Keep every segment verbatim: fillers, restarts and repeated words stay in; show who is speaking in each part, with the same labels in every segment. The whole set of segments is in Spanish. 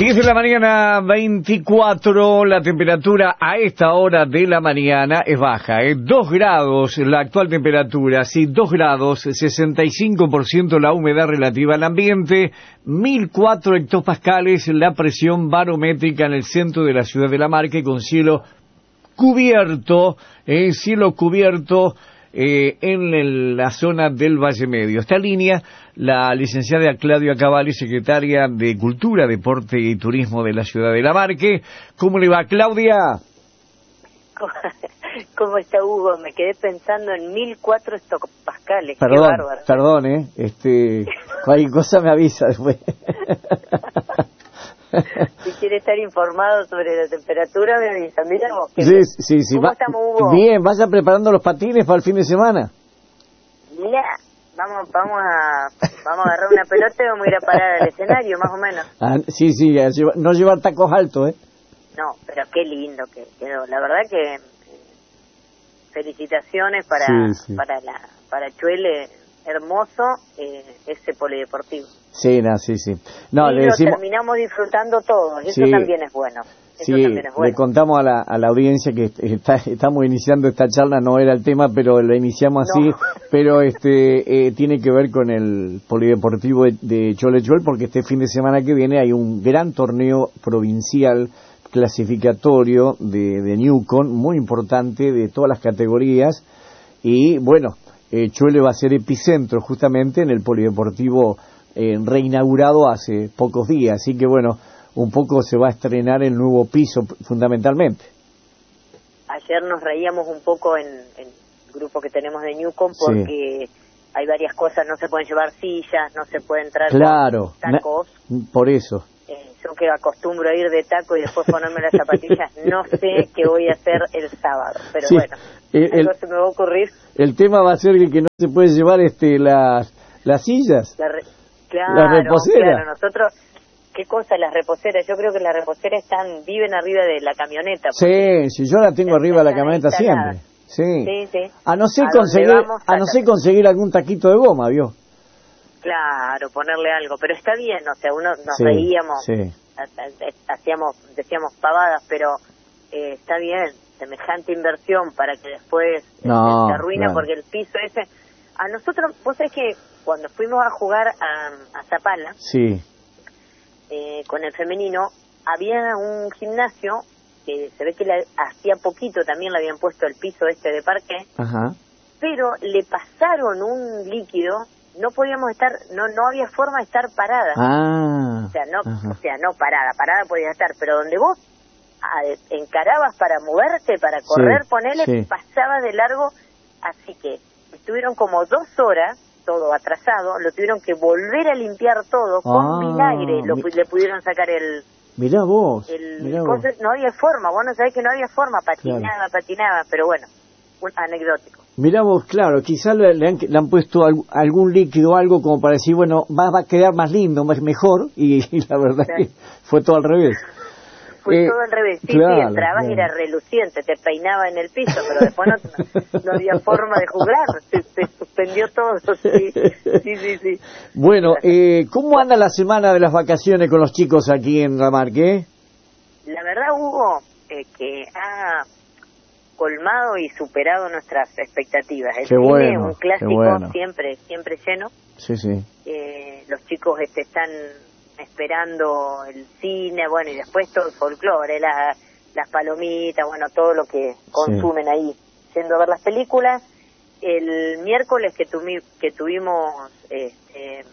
Speaker 1: diez de la mañana, veinticuatro, la temperatura a esta hora de la mañana es baja, ¿eh? dos grados la actual temperatura, sí, dos grados, sesenta y cinco por ciento la humedad relativa al ambiente, mil cuatro hectopascales la presión barométrica en el centro de la ciudad de La Marca y con cielo cubierto, eh, cielo cubierto eh, en el, la zona del Valle Medio. Esta línea, la licenciada Claudia Cavalli, secretaria de Cultura, Deporte y Turismo de la ciudad de La Marca. ¿Cómo le va, Claudia?
Speaker 2: ¿Cómo está, Hugo? Me quedé pensando en mil cuatro hectopascales.
Speaker 1: Perdón,
Speaker 2: qué bárbaro.
Speaker 1: Perdón, ¿eh? Este, cualquier cosa me avisa después.
Speaker 2: Si quiere estar informado sobre la temperatura, me avisa. Mira vos.
Speaker 1: Sí, sí, sí.
Speaker 2: ¿Cómo
Speaker 1: va,
Speaker 2: estamos, Hugo?
Speaker 1: Bien, vaya preparando los patines para el fin de semana.
Speaker 2: Mira, vamos, vamos a, vamos a agarrar una pelota y vamos a ir a parar al escenario, más o menos.
Speaker 1: Ah, sí, sí, no llevar tacos altos, ¿eh?
Speaker 2: No, pero qué lindo que quedó. La verdad que eh, felicitaciones para
Speaker 1: sí, sí.
Speaker 2: para la para Chuele, hermoso eh, ese polideportivo.
Speaker 1: Sí, no, sí, sí. No,
Speaker 2: y
Speaker 1: le
Speaker 2: lo
Speaker 1: decimos...
Speaker 2: terminamos disfrutando todos, eso
Speaker 1: sí,
Speaker 2: también es bueno. Eso
Speaker 1: sí,
Speaker 2: también es bueno.
Speaker 1: Le contamos a la, a la audiencia que está, estamos iniciando esta charla, no era el tema, pero la iniciamos así,
Speaker 2: no.
Speaker 1: pero este eh, tiene que ver con el polideportivo de, de Cholechuel, porque este fin de semana que viene hay un gran torneo provincial clasificatorio de, de Newcon, muy importante, de todas las categorías, y bueno, eh, Chole va a ser epicentro justamente en el polideportivo eh, reinaugurado hace pocos días, así que bueno, un poco se va a estrenar el nuevo piso fundamentalmente.
Speaker 2: Ayer nos reíamos un poco en, en el grupo que tenemos de Newcon porque sí, hay varias cosas, no se pueden llevar sillas, no se puede entrar
Speaker 1: claro,
Speaker 2: con tacos.
Speaker 1: Na, por eso.
Speaker 2: Eh, yo que acostumbro a ir de taco y después ponerme las zapatillas, no sé qué voy a hacer el sábado, pero sí, bueno, el, algo el, se me va a ocurrir.
Speaker 1: El tema va a ser que, que no se puede llevar este las las sillas,
Speaker 2: la re, claro,
Speaker 1: las reposeras.
Speaker 2: Claro, nosotros... ¿Qué cosa las reposeras? Yo creo que las reposeras están viven arriba de la camioneta.
Speaker 1: Sí, sí, yo la tengo arriba de la camioneta siempre. Sí.
Speaker 2: Sí, sí.
Speaker 1: A no ser conseguir, a no ser conseguir algún taquito de goma, ¿vio?
Speaker 2: Claro, ponerle algo, pero está bien, o sea, uno nos
Speaker 1: sí,
Speaker 2: reíamos,
Speaker 1: sí.
Speaker 2: hacíamos, decíamos pavadas, pero eh, está bien, semejante inversión para que después
Speaker 1: no,
Speaker 2: se arruina
Speaker 1: claro.
Speaker 2: Porque el piso ese, a nosotros, vos sabés que cuando fuimos a jugar a, a Zapala,
Speaker 1: sí.
Speaker 2: Eh, con el femenino, había un gimnasio que se ve que la, hacía poquito también le habían puesto el piso este de parque,
Speaker 1: ajá,
Speaker 2: pero le pasaron un líquido, no podíamos estar, no no había forma de estar parada,
Speaker 1: ah,
Speaker 2: o sea no
Speaker 1: ajá.
Speaker 2: o sea no parada, parada podías estar, pero donde vos a, encarabas para moverte, para correr,
Speaker 1: sí,
Speaker 2: ponele,
Speaker 1: sí.
Speaker 2: pasaba de largo, así que estuvieron como dos horas todo atrasado, lo tuvieron que volver a limpiar todo con
Speaker 1: ah,
Speaker 2: vinagre, lo,
Speaker 1: mi...
Speaker 2: le pudieron sacar el...
Speaker 1: Mirá vos,
Speaker 2: el
Speaker 1: mirá
Speaker 2: cosa,
Speaker 1: vos.
Speaker 2: No había forma, vos no sabés que no había forma, patinaba, claro. patinaba, pero bueno, un anecdótico.
Speaker 1: Mirá vos, claro, quizás le, le, han, le han puesto al, algún líquido, algo como para decir, bueno, va, va a quedar más lindo, más mejor, y, y la verdad claro. que fue todo al revés.
Speaker 2: Fue
Speaker 1: eh,
Speaker 2: todo al revés, sí,
Speaker 1: claro,
Speaker 2: sí, entrabas
Speaker 1: claro.
Speaker 2: y era reluciente, te peinaba en el piso, pero después no, no había forma de jugar, se, se suspendió todo, sí, sí, sí. sí.
Speaker 1: Bueno, eh, ¿cómo anda la semana de las vacaciones con los chicos aquí en La Marca?
Speaker 2: La verdad, Hugo, eh, que ha colmado y superado nuestras expectativas. El
Speaker 1: qué
Speaker 2: cine,
Speaker 1: bueno,
Speaker 2: un clásico
Speaker 1: bueno.
Speaker 2: siempre, siempre lleno.
Speaker 1: Sí, sí.
Speaker 2: Eh, los chicos este, están esperando el cine, bueno, y después todo el folclore, la, las palomitas, bueno, todo lo que consumen sí. ahí, yendo a ver las películas. El miércoles que, tuvi, que tuvimos este,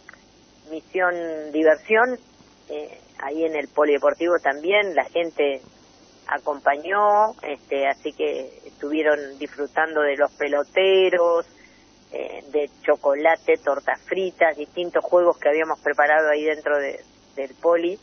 Speaker 2: misión diversión, eh, ahí en el polideportivo también, la gente acompañó, este, así que estuvieron disfrutando de los peloteros, Eh, de chocolate, tortas fritas, distintos juegos que habíamos preparado ahí dentro de, del poli,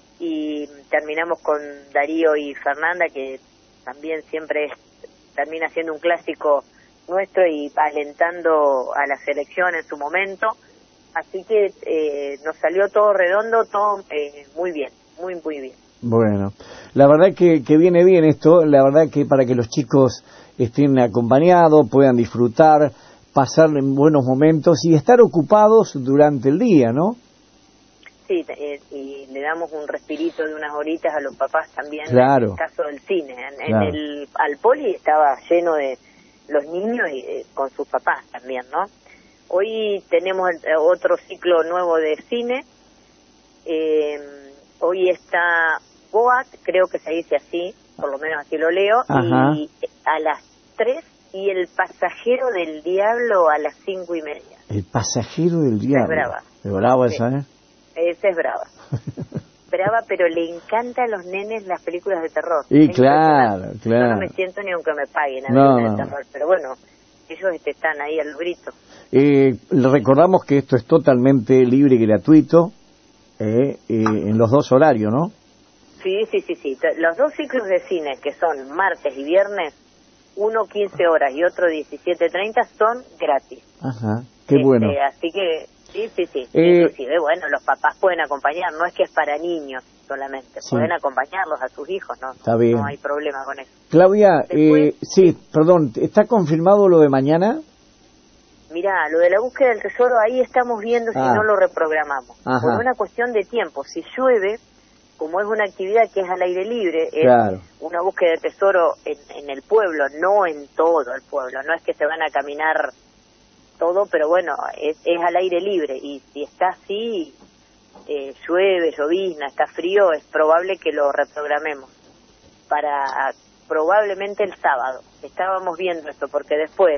Speaker 2: y terminamos con Darío y Fernanda, que también siempre es, termina siendo un clásico nuestro y alentando a la selección en su momento, así que eh, nos salió todo redondo, todo eh, muy bien, muy muy bien.
Speaker 1: Bueno, la verdad que, que viene bien esto, la verdad que para que los chicos estén acompañados, puedan disfrutar, pasar en buenos momentos y estar ocupados durante el día, ¿no?
Speaker 2: Sí, eh, y le damos un respirito de unas horitas a los papás también,
Speaker 1: claro.
Speaker 2: en el caso del cine. En,
Speaker 1: Claro.
Speaker 2: en el al poli estaba lleno de los niños y eh, con sus papás también, ¿no? Hoy tenemos eh, otro ciclo nuevo de cine. Eh, hoy está Boat, creo que se dice así, por lo menos así lo leo,
Speaker 1: Ajá.
Speaker 2: y a las tres y El pasajero del diablo a las cinco y media.
Speaker 1: El pasajero del diablo.
Speaker 2: Es brava.
Speaker 1: Es brava
Speaker 2: Sí.
Speaker 1: esa, ¿eh?
Speaker 2: Esa es brava. Brava, pero le encantan a los nenes las películas de terror.
Speaker 1: Y
Speaker 2: Es
Speaker 1: claro,
Speaker 2: impresionante.
Speaker 1: claro.
Speaker 2: Yo no me siento ni aunque me paguen a ver
Speaker 1: No,
Speaker 2: una
Speaker 1: no.
Speaker 2: de terror, pero bueno, ellos este, están ahí al grito.
Speaker 1: Eh, le recordamos que esto es totalmente libre y gratuito eh, eh, en los dos horarios, ¿no?
Speaker 2: Sí, sí, sí, sí. T- Los dos ciclos de cine, que son martes y viernes, uno quince horas y otro diecisiete treinta, son gratis.
Speaker 1: Ajá, qué
Speaker 2: Este,
Speaker 1: bueno.
Speaker 2: Así que, sí, sí, sí.
Speaker 1: Eh,
Speaker 2: Inclusive, bueno, los papás pueden acompañar, no es que es para niños solamente,
Speaker 1: Sí.
Speaker 2: pueden acompañarlos a sus hijos, ¿no?
Speaker 1: Está bien.
Speaker 2: No hay problema con eso.
Speaker 1: Claudia,
Speaker 2: Después-
Speaker 1: eh, sí, perdón, ¿está confirmado lo de mañana?
Speaker 2: Mirá, lo de la búsqueda del tesoro, ahí estamos viendo si
Speaker 1: Ah.
Speaker 2: no lo reprogramamos.
Speaker 1: Ajá.
Speaker 2: Por una cuestión de tiempo. Si llueve, como es una actividad que es al aire libre, es
Speaker 1: Claro.
Speaker 2: una búsqueda de tesoro en, en el pueblo, no en todo el pueblo. No es que se van a caminar todo, pero bueno, es, es al aire libre. Y si está así, eh, llueve, llovizna, está frío, es probable que lo reprogramemos para probablemente el sábado. Estábamos viendo esto porque después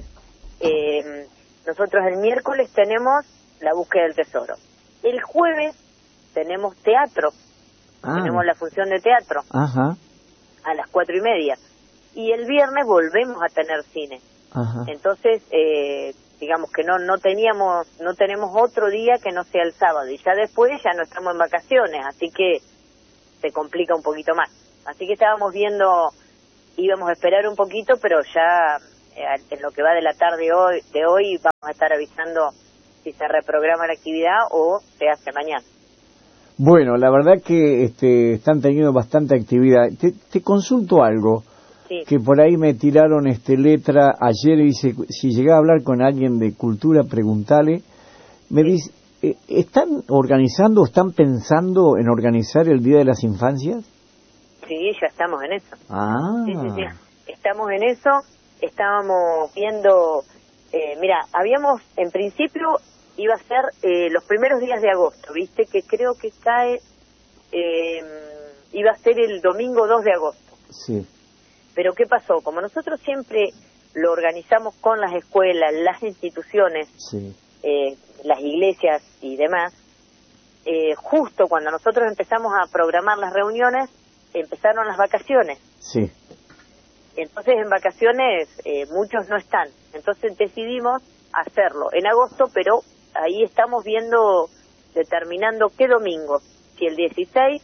Speaker 2: eh, nosotros el miércoles tenemos la búsqueda del tesoro. El jueves tenemos teatro,
Speaker 1: Ah,
Speaker 2: tenemos la función de teatro
Speaker 1: Ajá,
Speaker 2: a las cuatro y media. Y el viernes volvemos a tener cine.
Speaker 1: ajá.
Speaker 2: Entonces, eh, digamos que no no teníamos no tenemos otro día que no sea el sábado. Y ya después ya no estamos en vacaciones, así que se complica un poquito más. Así que estábamos viendo, íbamos a esperar un poquito, pero ya eh, en lo que va de la tarde hoy, de hoy vamos a estar avisando si se reprograma la actividad o se hace mañana.
Speaker 1: Bueno, la verdad que este, están teniendo bastante actividad. Te, te consulto algo,
Speaker 2: Sí.
Speaker 1: que por ahí me tiraron este letra ayer y dice, si llegaba a hablar con alguien de cultura, preguntale. Me
Speaker 2: Sí.
Speaker 1: dice, eh, ¿están organizando, están pensando en organizar el Día de las Infancias?
Speaker 2: Sí, ya estamos en eso.
Speaker 1: Ah,
Speaker 2: Sí, sí, sí. Estamos en eso, estábamos viendo, eh, mira, habíamos, en principio, iba a ser eh, los primeros días de agosto, viste, que creo que cae, eh, iba a ser el domingo dos de agosto.
Speaker 1: sí,
Speaker 2: Pero ¿qué pasó? Como nosotros siempre lo organizamos con las escuelas, las instituciones,
Speaker 1: sí,
Speaker 2: eh, las iglesias y demás, eh, justo cuando nosotros empezamos a programar las reuniones, empezaron las vacaciones.
Speaker 1: sí.
Speaker 2: Entonces en vacaciones eh, muchos no están. Entonces decidimos hacerlo en agosto, pero ahí estamos viendo, determinando qué domingo, si el dieciséis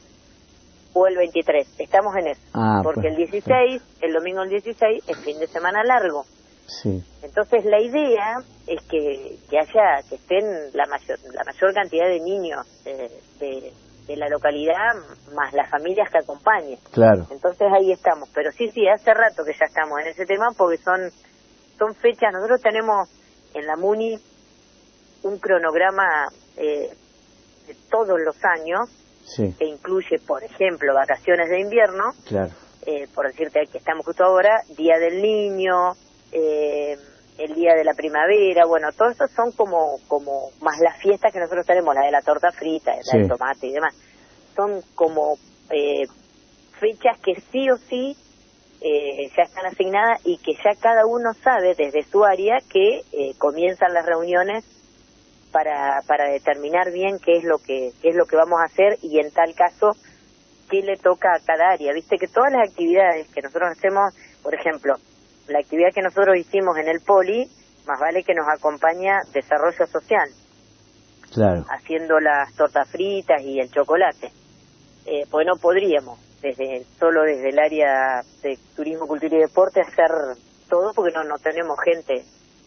Speaker 2: o el veintitrés. Estamos en eso.
Speaker 1: Ah,
Speaker 2: porque
Speaker 1: pues,
Speaker 2: el dieciséis, el domingo el dieciséis, es fin de semana largo.
Speaker 1: sí.
Speaker 2: Entonces la idea es que, que haya, que estén la mayor, la mayor cantidad de niños eh, de, de la localidad, más las familias que acompañen.
Speaker 1: Claro.
Speaker 2: Entonces ahí estamos, pero sí, sí, hace rato que ya estamos en ese tema porque son son fechas, nosotros tenemos en la MUNI un cronograma eh, de todos los años
Speaker 1: Sí,
Speaker 2: que incluye, por ejemplo, vacaciones de invierno,
Speaker 1: claro.
Speaker 2: eh, por decirte que estamos justo ahora, Día del Niño, eh, el Día de la Primavera, bueno, todo eso son como como más las fiestas que nosotros tenemos, la de la torta frita, la
Speaker 1: Sí.
Speaker 2: del tomate y demás, son como eh, fechas que sí o sí eh, ya están asignadas y que ya cada uno sabe desde su área que eh, comienzan las reuniones para para determinar bien qué es lo que qué es lo que vamos a hacer y en tal caso qué le toca a cada área. Viste que todas las actividades que nosotros hacemos, por ejemplo, la actividad que nosotros hicimos en el Poli, más vale que nos acompaña Desarrollo Social,
Speaker 1: Claro.
Speaker 2: haciendo las tortas fritas y el chocolate. Eh, pues no podríamos, desde solo desde el área de turismo, cultura y deporte, hacer todo porque no no tenemos gente,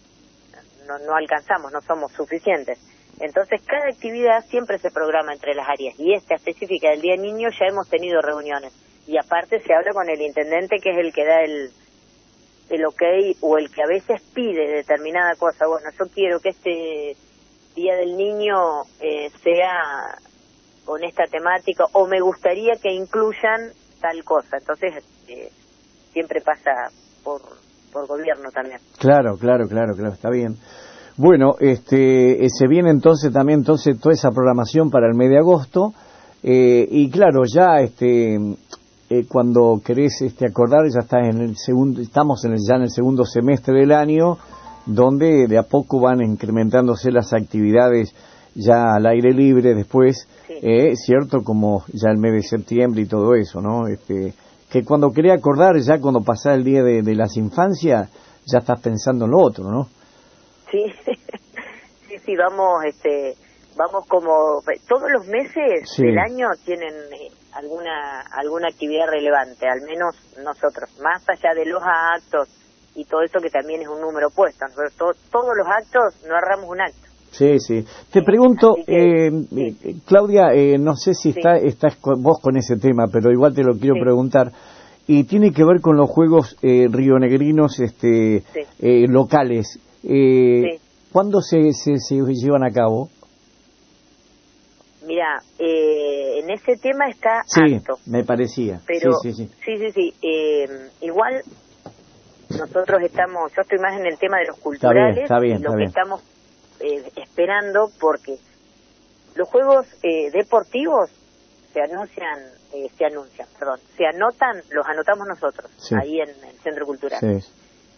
Speaker 2: no, no alcanzamos, no somos suficientes. Entonces cada actividad siempre se programa entre las áreas y esta específica del Día del Niño ya hemos tenido reuniones y aparte se habla con el intendente que es el que da el el ok o el que a veces pide determinada cosa. Bueno, yo quiero que este Día del Niño eh, sea con esta temática, o me gustaría que incluyan tal cosa. Entonces, eh, siempre pasa por, por gobierno también.
Speaker 1: Claro, claro, claro, claro, está bien. Bueno, este, eh, se viene entonces también entonces toda esa programación para el mes de agosto, eh, y claro, ya este, eh, cuando querés este, acordar, ya está en el segundo, estamos en el, ya en el segundo semestre del año, donde de a poco van incrementándose las actividades ya al aire libre después, sí. eh, cierto, como ya el mes de septiembre y todo eso, ¿no? Este, que cuando quería acordar, ya cuando pasa el día de, de las infancias, ya estás pensando en lo otro, ¿no?
Speaker 2: Sí, sí, sí, vamos, este, vamos como todos los meses sí. del año tienen eh, alguna alguna actividad relevante, al menos nosotros, más allá de los actos y todo eso que también es un número puesto. Nosotros to, todos los actos no agarramos un acto.
Speaker 1: Sí, sí. Te pregunto,
Speaker 2: que,
Speaker 1: eh,
Speaker 2: sí.
Speaker 1: Claudia, eh, no sé si
Speaker 2: sí.
Speaker 1: está, estás con, vos con ese tema, pero igual te lo quiero sí. preguntar. Y tiene que ver con los juegos eh, rionegrinos este, sí. eh, locales. Eh, sí. ¿Cuándo se, se, se llevan a cabo?
Speaker 2: Mira, eh, en ese tema está
Speaker 1: sí,
Speaker 2: alto.
Speaker 1: me parecía.
Speaker 2: Pero,
Speaker 1: sí, sí, sí.
Speaker 2: sí, sí, sí. Eh, igual nosotros estamos, yo estoy más en el tema de los culturales,
Speaker 1: está bien, está bien,
Speaker 2: y lo
Speaker 1: está
Speaker 2: que
Speaker 1: bien.
Speaker 2: estamos eh, esperando, porque los juegos eh, deportivos se anuncian, eh, se anuncian, perdón, se anotan, los anotamos nosotros, sí. ahí en el Centro Cultural.
Speaker 1: Sí.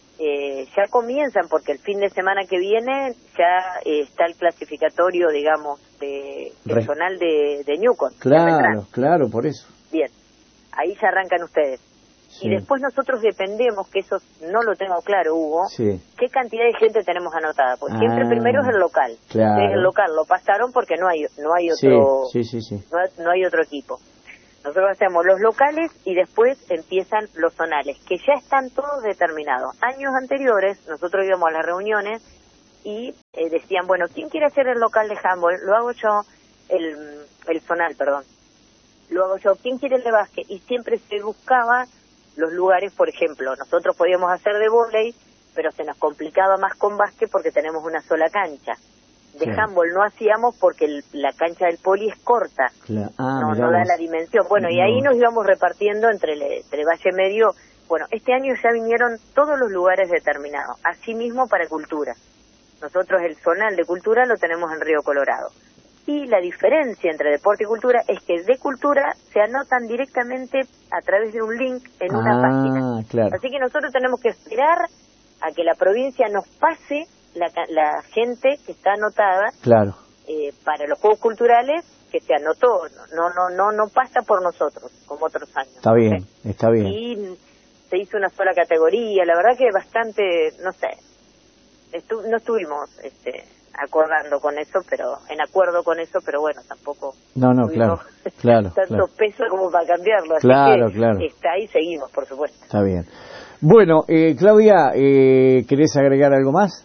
Speaker 2: Eh, ya comienzan, porque el fin de semana que viene ya eh, está el clasificatorio, digamos, de regional de, de Newcon.
Speaker 1: Claro, claro, por eso.
Speaker 2: Bien, ahí ya arrancan ustedes. Sí. Y después nosotros dependemos, que eso no lo tengo claro, Hugo,
Speaker 1: sí.
Speaker 2: qué cantidad de gente tenemos anotada. Porque ah, siempre primero es el local.
Speaker 1: Claro.
Speaker 2: Es el local, lo pasaron porque no hay no hay otro
Speaker 1: sí, sí, sí, sí.
Speaker 2: No, hay, no hay otro equipo. Nosotros hacemos los locales y después empiezan los zonales, que ya están todos determinados. Años anteriores, nosotros íbamos a las reuniones y eh, decían, bueno, ¿quién quiere hacer el local de handball? Lo hago yo, el, el zonal, perdón. Lo hago yo. ¿Quién quiere el de básquet? Y siempre se buscaba los lugares, por ejemplo, nosotros podíamos hacer de vóley, pero se nos complicaba más con básquet porque tenemos una sola cancha. De sí. handball no hacíamos porque el, la cancha del poli es corta,
Speaker 1: claro. ah,
Speaker 2: no, no da la dimensión. Bueno, no. y ahí nos íbamos repartiendo entre, el, entre Valle Medio. Bueno, este año ya vinieron todos los lugares determinados, así mismo para cultura. Nosotros el zonal de cultura lo tenemos en Río Colorado. Y la diferencia entre deporte y cultura es que de cultura se anotan directamente a través de un link en una
Speaker 1: ah,
Speaker 2: página.
Speaker 1: Claro.
Speaker 2: Así que nosotros tenemos que esperar a que la provincia nos pase la, la gente que está anotada
Speaker 1: claro.
Speaker 2: eh, para los juegos culturales, que se anotó, no no no no pasa por nosotros como otros años.
Speaker 1: Está bien, ¿sí? Está bien.
Speaker 2: Y se hizo una sola categoría, la verdad que bastante, no sé, estu no estuvimos este, acordando con eso, pero en acuerdo con eso, pero bueno, tampoco
Speaker 1: no no claro claro
Speaker 2: tanto
Speaker 1: claro.
Speaker 2: peso como para cambiarlo, así
Speaker 1: claro
Speaker 2: que
Speaker 1: claro
Speaker 2: está ahí, seguimos, por supuesto.
Speaker 1: Está bien. Bueno, eh, Claudia, eh, ¿querés agregar algo más?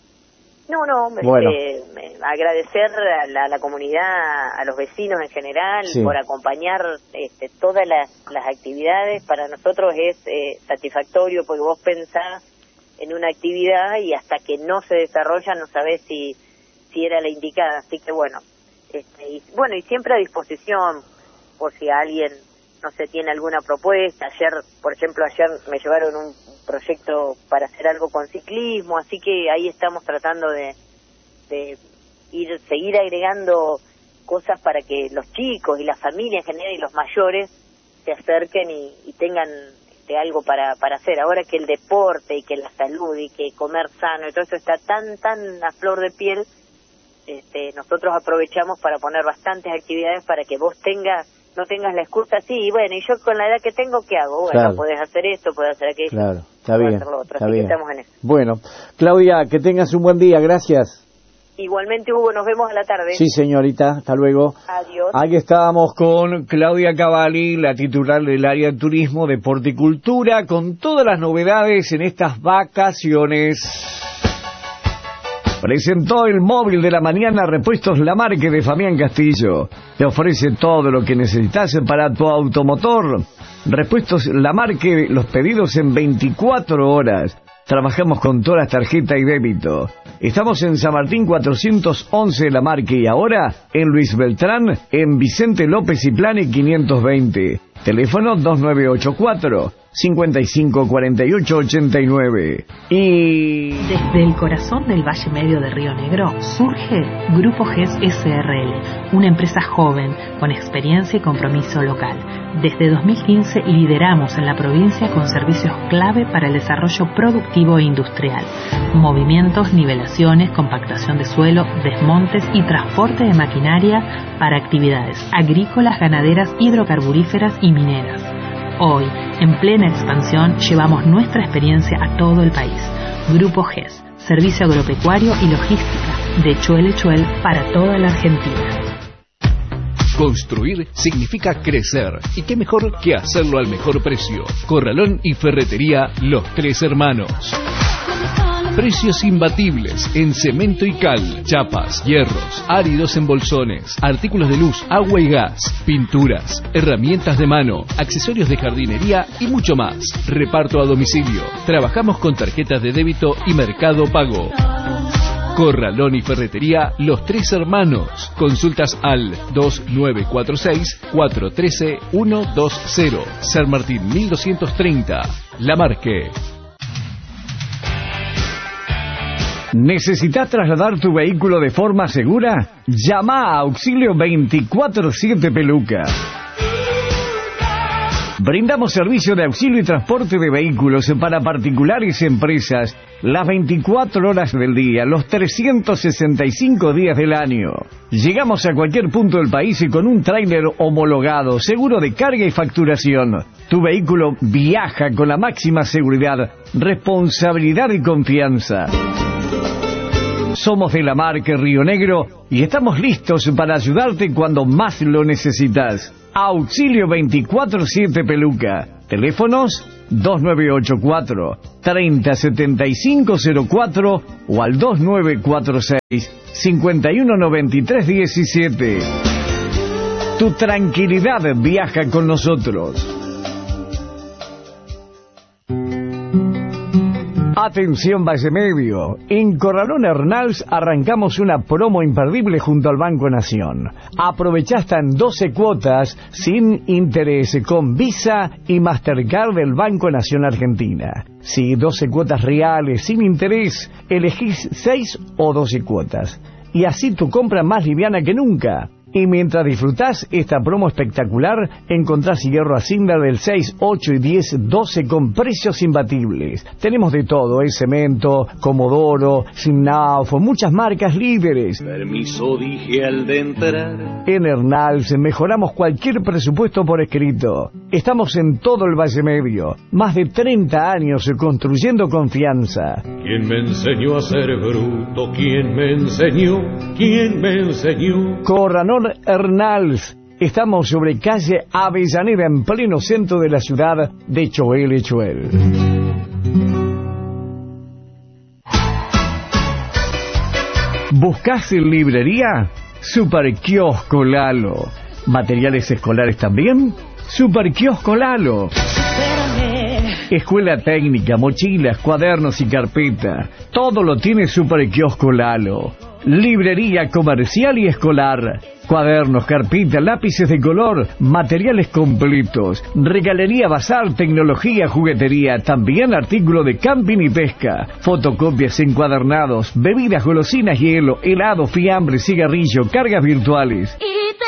Speaker 2: No, no,
Speaker 1: bueno.
Speaker 2: este, me, agradecer a la, a la comunidad, a los vecinos en general, sí. por acompañar este, todas las, las actividades. Para nosotros es eh, satisfactorio porque vos pensás en una actividad y hasta que no se desarrolla no sabés si, si era la indicada. Así que bueno, este, y, bueno, y siempre a disposición por si alguien, no sé, tiene alguna propuesta. Ayer, por ejemplo, ayer me llevaron un proyecto para hacer algo con ciclismo, así que ahí estamos tratando de, de ir seguir agregando cosas para que los chicos y la familia en general y los mayores se acerquen y, y tengan este, algo para, para hacer. Ahora que el deporte y que la salud y que comer sano y todo eso está tan, tan a flor de piel, este, nosotros aprovechamos para poner bastantes actividades para que vos tengas no tengas la excusa, sí, bueno, y yo con la edad que tengo, ¿qué hago? Bueno,
Speaker 1: claro.
Speaker 2: podés hacer esto, podés hacer aquello.
Speaker 1: Claro, está bien,
Speaker 2: hacer lo otro.
Speaker 1: está
Speaker 2: Así
Speaker 1: bien.
Speaker 2: Que estamos en eso.
Speaker 1: Bueno, Claudia, que tengas un buen día, gracias.
Speaker 2: Igualmente, Hugo, nos vemos a la tarde.
Speaker 1: Sí, señorita, hasta luego.
Speaker 2: Adiós.
Speaker 1: Aquí estábamos con Claudia Cavalli, la titular del área de turismo, deporte y cultura, con todas las novedades en estas vacaciones. Presentó el móvil de la mañana Repuestos Lamarque de Fabián Castillo. Te ofrece todo lo que necesitas para tu automotor. Repuestos Lamarque, los pedidos en veinticuatro horas. Trabajamos con todas las tarjetas y débito. Estamos en San Martín cuatrocientos once de la Marque y ahora en Luis Beltrán, en Vicente López y Plane quinientos veinte. Teléfono dos nueve ocho cuatro, cinco cinco cuatro ocho ocho nueve. Y
Speaker 3: desde el corazón del Valle Medio de Río Negro surge Grupo G E S S R L, una empresa joven con experiencia y compromiso local. Desde dos mil quince lideramos en la provincia con servicios clave para el desarrollo productivo e industrial. Movimientos, nivelaciones, compactación de suelo, desmontes y transporte de maquinaria para actividades agrícolas, ganaderas, hidrocarburíferas y mineras. Hoy, en plena expansión, llevamos nuestra experiencia a todo el país. Grupo G E S, servicio agropecuario y logística, de Chuel-Chuel para toda la Argentina.
Speaker 4: Construir significa crecer, y qué mejor que hacerlo al mejor precio. Corralón y Ferretería Los Tres Hermanos. Precios imbatibles en cemento y cal, chapas, hierros, áridos en bolsones, artículos de luz, agua y gas, pinturas, herramientas de mano, accesorios de jardinería y mucho más. Reparto a domicilio. Trabajamos con tarjetas de débito y Mercado Pago. Corralón y Ferretería Los Tres Hermanos. Consultas al dos nueve cuatro seis, cuatro uno tres, uno dos cero. San Martín mil doscientos treinta. La Marque.
Speaker 1: ¿Necesitas trasladar tu vehículo de forma segura? Llama a Auxilio veinticuatro siete Peluca. Brindamos servicio de auxilio y transporte de vehículos para particulares y empresas las veinticuatro horas del día, los trescientos sesenta y cinco días del año. Llegamos a cualquier punto del país y con un tráiler homologado, seguro de carga y facturación. Tu vehículo viaja con la máxima seguridad, responsabilidad y confianza. Somos de la Marque Río Negro y estamos listos para ayudarte cuando más lo necesitas. Auxilio veinticuatro siete Peluca. Teléfonos dos nueve ocho cuatro, treinta setenta y cinco cero cuatro o al dos nueve cuatro seis, cincuenta y uno noventa y tres diecisiete. Tu tranquilidad viaja con nosotros. Atención Valle Medio, en Corralón Hernals arrancamos una promo imperdible junto al Banco Nación. Aprovechá hasta en doce cuotas sin interés con Visa y Mastercard del Banco Nación Argentina. Sí, doce cuotas reales sin interés, elegís seis o doce cuotas. Y así tu compra más liviana que nunca. Y mientras disfrutás esta promo espectacular, encontrás hierro Acinda del seis, ocho y diez, doce con precios imbatibles. Tenemos de todo, ¿eh? Cemento, Comodoro, Simnauf, muchas marcas líderes.
Speaker 5: Permiso, dije al de entrar.
Speaker 1: En Hernals mejoramos cualquier presupuesto por escrito. Estamos en todo el Valle Medio. Más de treinta años construyendo confianza.
Speaker 5: ¿Quién me enseñó a ser bruto? ¿Quién me enseñó? ¿Quién me enseñó?
Speaker 1: Corralón Hernals. Estamos sobre calle Avellaneda, en pleno centro de la ciudad de Choel-Chuel. ¿Buscás en librería? Super Kiosco Lalo. ¿Materiales escolares también? Super Kiosco Lalo. Escuela técnica, mochilas, cuadernos y carpeta. Todo lo tiene Super Kiosco Lalo. Librería comercial y escolar. Cuadernos, carpeta, lápices de color, materiales completos. Regalería bazar, tecnología, juguetería. También artículo de camping y pesca. Fotocopias, encuadernados, bebidas, golosinas, hielo, helado, fiambre, cigarrillo, cargas virtuales.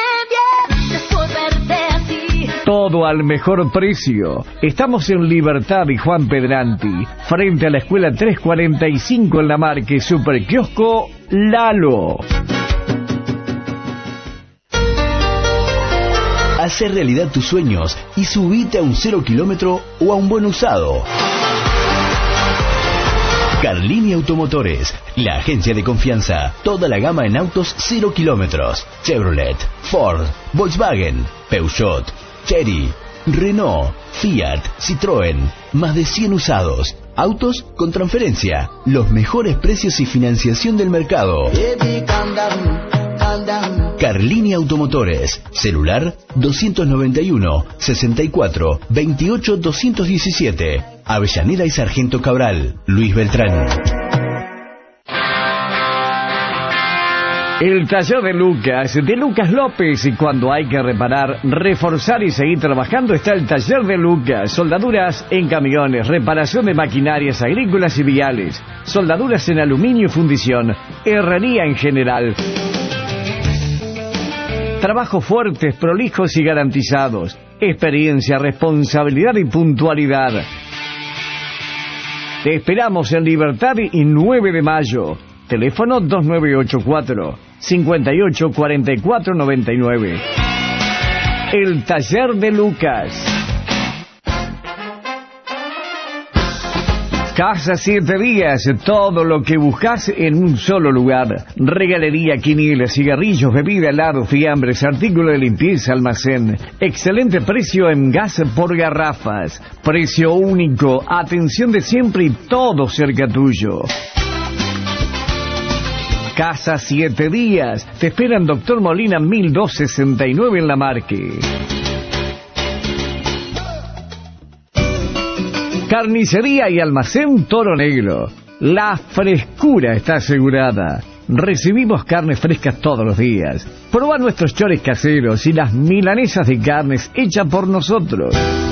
Speaker 1: Todo al mejor precio. Estamos en Libertad y Juan Pedranti, frente a la escuela trescientos cuarenta y cinco en la Marque. Super Kiosco Lalo.
Speaker 6: Hacer realidad tus sueños y subite a un cero kilómetro o a un buen usado. Carlini Automotores, la agencia de confianza. Toda la gama en autos cero kilómetros. Chevrolet, Ford, Volkswagen, Peugeot, Chery, Renault, Fiat, Citroën. Más de cien usados. Autos con transferencia. Los mejores precios y financiación del mercado. Carlini Automotores. Celular dos nueve uno, sesenta y cuatro, veintiocho, doscientos diecisiete. Avellaneda y Sargento Cabral, Luis Beltrán.
Speaker 1: El taller de Lucas, de Lucas López, y cuando hay que reparar, reforzar y seguir trabajando está el taller de Lucas. Soldaduras en camiones, reparación de maquinarias agrícolas y viales, soldaduras en aluminio y fundición, herrería en general. Trabajos fuertes, prolijos y garantizados, experiencia, responsabilidad y puntualidad. Te esperamos en Libertad y nueve de mayo. Teléfono dos nueve ocho cuatro, cinco ocho cuatro cuatro nueve nueve. El taller de Lucas. Casa Siete Días, todo lo que buscas en un solo lugar. Regalería, quinielas, cigarrillos, bebida, helado, fiambres, artículos de limpieza, almacén. Excelente precio en gas por garrafas. Precio único, atención de siempre y todo cerca tuyo. Casa Siete Días, te esperan Doctor Molina mil doscientos sesenta y nueve en La Marque. Carnicería y almacén Toro Negro. La frescura está asegurada. Recibimos carnes frescas todos los días. Proba nuestros chores caseros y las milanesas de carnes hechas por nosotros.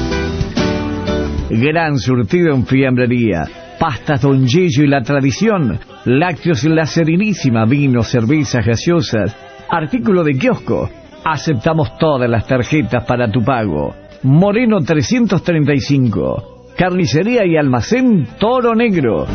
Speaker 1: Gran surtido en fiambrería. Pastas Don Yello y la tradición, lácteos La Serenísima, vinos, cervezas, gaseosas, artículo de kiosco. Aceptamos todas las tarjetas para tu pago. Moreno trescientos treinta y cinco, Carnicería y Almacén Toro Negro.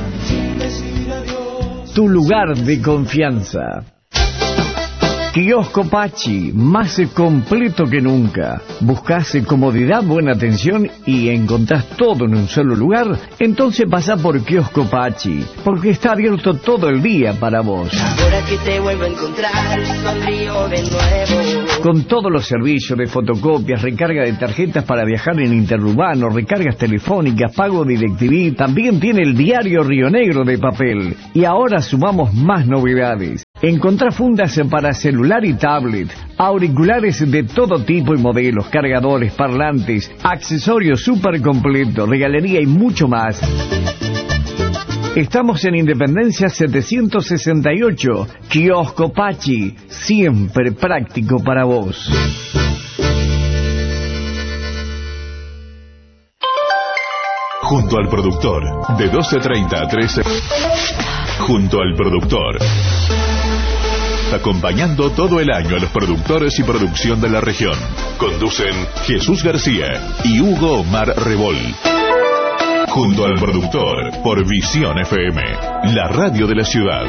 Speaker 1: Tu lugar de confianza. Kiosco Pachi, más completo que nunca. ¿Buscás comodidad, buena atención y encontrás todo en un solo lugar? Entonces pasá por Kiosco Pachi, porque está abierto todo el día para vos.
Speaker 7: Ahora que te vuelvo a encontrar, sonrío de nuevo.
Speaker 1: Con todos los servicios de fotocopias, recarga de tarjetas para viajar en interurbano, recargas telefónicas, pago DirecTV, también tiene el diario Río Negro de papel. Y ahora sumamos más novedades. Encontrá fundas para celular y tablet, auriculares de todo tipo y modelos, cargadores, parlantes, accesorios súper completos, regalería y mucho más. Estamos en Independencia setecientos sesenta y ocho, Kiosco Pachi, siempre práctico para vos.
Speaker 8: Junto al productor, de doce treinta a trece. Junto al productor. Acompañando todo el año a los productores y producción de la región. Conducen Jesús García y Hugo Omar Rebol. Junto al productor, por Visión F M, la radio de la ciudad.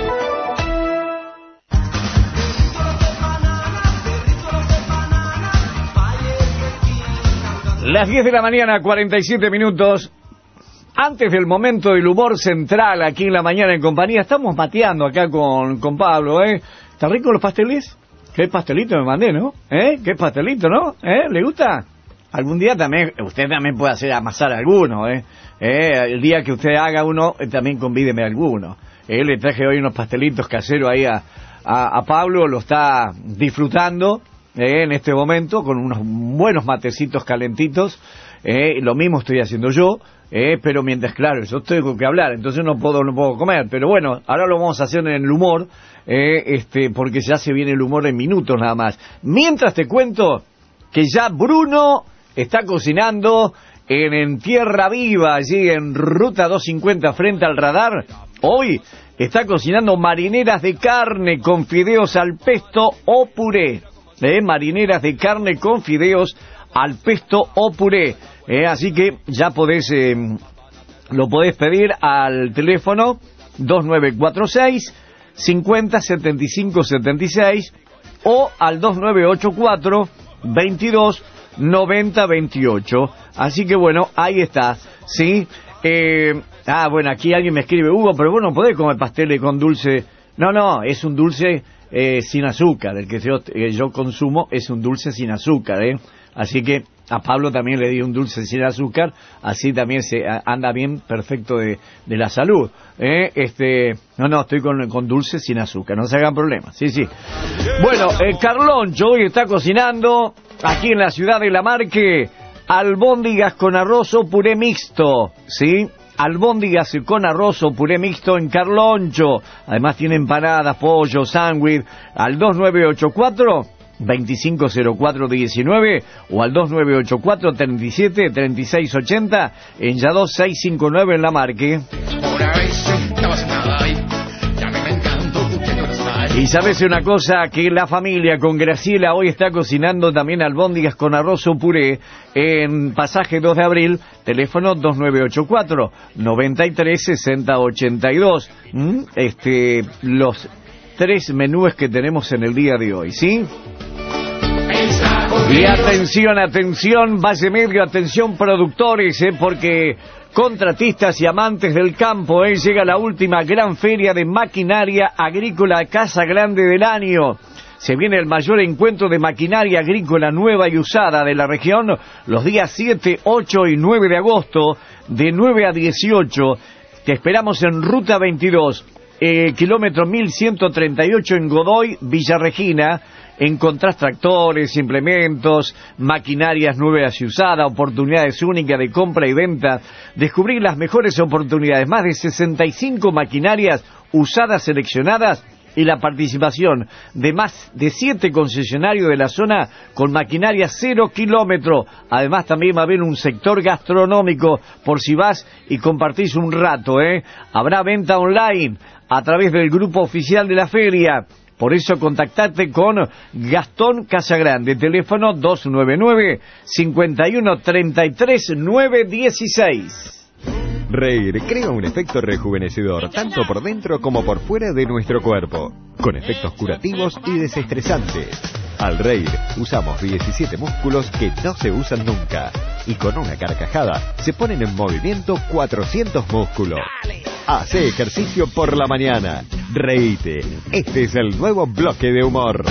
Speaker 1: Las diez de la mañana, cuarenta y siete minutos. Antes del momento del humor central aquí en La Mañana en Compañía, estamos mateando acá con, con Pablo, ¿eh? ¿Están ricos los pasteles? ¿Qué pastelito me mandé, no? ¿Eh? ¿Qué pastelito, no? ¿Eh? ¿Le gusta? Algún día también, usted también puede hacer amasar alguno, ¿eh? ¿Eh? El día que usted haga uno, eh, también convídeme a alguno. Eh, le traje hoy unos pastelitos caseros ahí a, a, a Pablo, lo está disfrutando eh, en este momento, con unos buenos matecitos calentitos. Eh, lo mismo estoy haciendo yo, eh, pero mientras, claro, yo tengo que hablar, entonces no puedo no puedo comer, pero bueno, ahora lo vamos a hacer en el humor, eh, este, porque ya se viene el humor en minutos nada más. Mientras te cuento que ya Bruno está cocinando en, en Tierra Viva, allí en Ruta doscientos cincuenta frente al radar. Hoy está cocinando marineras de carne con fideos al pesto o puré, eh, marineras de carne con fideos al pesto o puré, eh, así que ya podés, eh, lo podés pedir al teléfono dos nueve cuatro seis, cincuenta, setenta y cinco setenta y seis o al dos nueve ocho cuatro, veintidós, noventa veintiocho, así que bueno, ahí está, ¿sí? Eh, ah, bueno, aquí alguien me escribe, Hugo, pero vos no podés comer pasteles con dulce. No, no, es un dulce eh, sin azúcar, el que yo, eh, yo consumo es un dulce sin azúcar, ¿eh? Así que a Pablo también le di un dulce sin azúcar, así también se anda bien, perfecto de, de la salud. ¿eh? Este, no, no, estoy con, con dulce sin azúcar, no se hagan problemas. Sí, sí. Bueno, eh, Carloncho hoy está cocinando aquí en la ciudad de La Marque. albóndigas con arroz o puré mixto, ¿sí? Albóndigas con arroz o puré mixto en Carloncho. Además tiene empanadas, pollo, sándwich. Al dos nueve ocho cuatro, veinticinco cero cuatro diecinueve o al dos nueve ocho cuatro, treinta y siete, treinta y seis ochenta en Lladó seiscientos cincuenta y nueve en La Marque. Y sabes una cosa, que la familia con Graciela hoy está cocinando también albóndigas con arroz o puré en Pasaje dos de abril, teléfono dos nueve ocho cuatro, noventa y tres, sesenta ochenta y dos. ¿Mm? Este, los tres menús que tenemos en el día de hoy, ¿sí? Y atención, atención, Valle Medio, atención productores, ¿eh? Porque contratistas y amantes del campo, ¿eh? Llega la última gran feria de maquinaria agrícola Casa Grande del año. Se viene el mayor encuentro de maquinaria agrícola nueva y usada de la región los días siete, ocho y nueve de agosto, de nueve a dieciocho. Te esperamos en Ruta veintidós, eh, kilómetro mil ciento treinta y ocho en Godoy, Villa Regina. Encontrás tractores, implementos, maquinarias nuevas y usadas, oportunidades únicas de compra y venta. Descubrí las mejores oportunidades, más de sesenta y cinco maquinarias usadas seleccionadas y la participación de más de siete concesionarios de la zona con maquinaria cero kilómetro. Además también va a haber un sector gastronómico por si vas y compartís un rato, ¿eh? Habrá venta online a través del grupo oficial de la feria. Por eso contactate con Gastón Casagrande, teléfono dos nueve nueve, cinco uno, treinta y tres, nueve dieciséis.
Speaker 9: Reír crea un efecto rejuvenecedor, tanto por dentro como por fuera de nuestro cuerpo, con efectos curativos y desestresantes. Al reír, usamos diecisiete músculos que no se usan nunca, y con una carcajada se ponen en movimiento cuatrocientos músculos. Hace ejercicio por la mañana. Reíte. Este es el nuevo bloque de humor.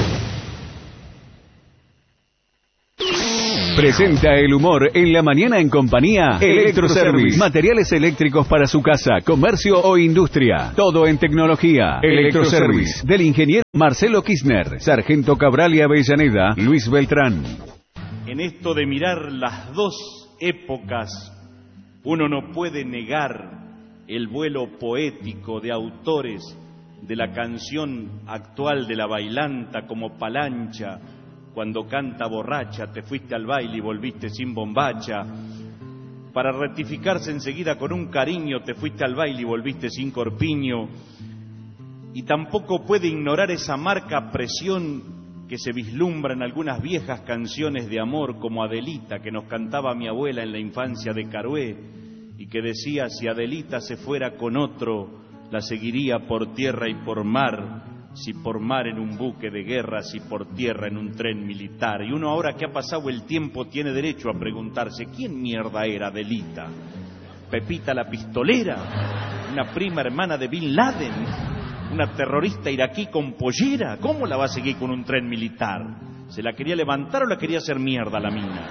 Speaker 4: Presenta el humor en la mañana en compañía Electroservice. Materiales eléctricos para su casa, comercio o industria. Todo en tecnología. Electroservice. Del ingeniero Marcelo Kirchner, Sargento Cabral y Avellaneda, Luis Beltrán.
Speaker 10: En esto de mirar las dos épocas, uno no puede negar el vuelo poético de autores de la canción actual de la bailanta como Palancha, cuando canta borracha, te fuiste al baile y volviste sin bombacha, para rectificarse enseguida con un cariño, te fuiste al baile y volviste sin corpiño, y tampoco puede ignorar esa marca presión que se vislumbra en algunas viejas canciones de amor como Adelita, que nos cantaba mi abuela en la infancia de Carué, y que decía, si Adelita se fuera con otro, la seguiría por tierra y por mar, si por mar en un buque de guerra, si por tierra en un tren militar. Y uno ahora que ha pasado el tiempo tiene derecho a preguntarse, ¿quién mierda era Adelita? ¿Pepita la pistolera? ¿Una prima hermana de Bin Laden? ¿Una terrorista iraquí con pollera? ¿Cómo la va a seguir con un tren militar? ¿Se la quería levantar o la quería hacer mierda la mina?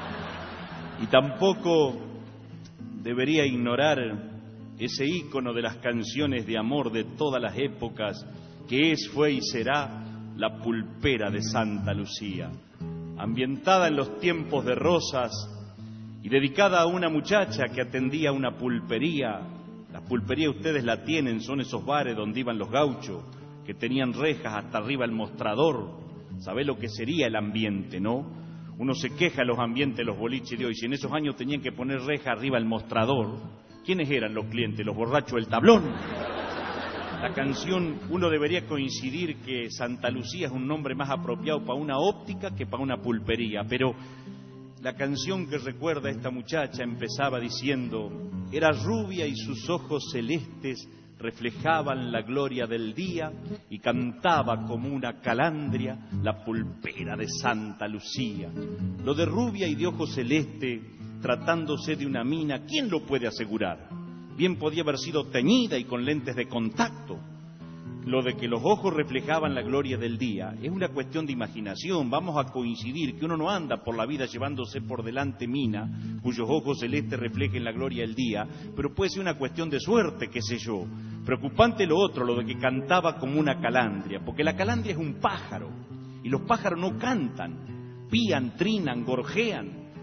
Speaker 10: Y tampoco debería ignorar ese ícono de las canciones de amor de todas las épocas, que es, fue y será la pulpera de Santa Lucía, ambientada en los tiempos de Rosas y dedicada a una muchacha que atendía una pulpería. La pulpería ustedes la tienen, son esos bares donde iban los gauchos, que tenían rejas hasta arriba el mostrador. ¿Sabés lo que sería el ambiente, no? Uno se queja de los ambientes de los boliches de hoy. Si en esos años tenían que poner reja arriba el mostrador, ¿quiénes eran los clientes? Los borrachos del tablón. La canción, uno debería coincidir que Santa Lucía es un nombre más apropiado para una óptica que para una pulpería, pero la canción que recuerda a esta muchacha empezaba diciendo, era rubia y sus ojos celestes reflejaban la gloria del día y cantaba como una calandria la pulpera de Santa Lucía. Lo de rubia y de ojos celeste, tratándose de una mina, ¿quién lo puede asegurar? Bien podía haber sido teñida y con lentes de contacto. Lo de que los ojos reflejaban la gloria del día es una cuestión de imaginación. Vamos a coincidir que uno no anda por la vida llevándose por delante mina cuyos ojos celestes reflejen la gloria del día, pero puede ser una cuestión de suerte, qué sé yo. Preocupante lo otro, lo de que cantaba como una calandria, porque la calandria es un pájaro y los pájaros no cantan, pían, trinan, gorjean.